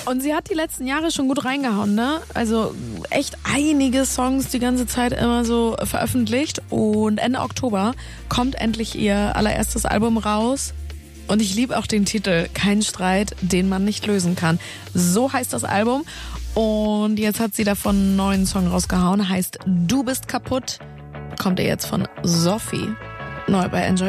Und sie hat die letzten Jahre schon gut reingehauen, ne? Also echt einige Songs die ganze Zeit immer so veröffentlicht. Und Ende Oktober kommt endlich ihr allererstes Album raus. Und ich liebe auch den Titel, Kein Streit, den man nicht lösen kann. So heißt das Album. Und jetzt hat sie davon einen neuen Song rausgehauen, heißt Du bist kaputt. Kommt ihr jetzt von Sophie. Neu bei Enjoy